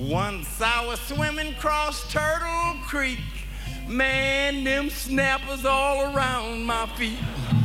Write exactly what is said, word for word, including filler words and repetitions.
Once I was swimming across Turtle Creek. Man, them snappers all around my feet.